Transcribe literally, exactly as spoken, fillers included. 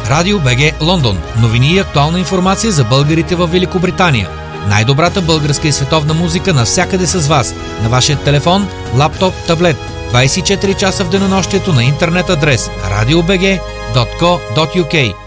Радио БГ Лондон. Новини и актуална информация за българите в Великобритания. Най-добрата българска и световна музика навсякъде с вас. На вашия телефон, лаптоп, таблет. двайсет и четири часа в денонощието на интернет адрес радио би джи точка ко точка ю кей.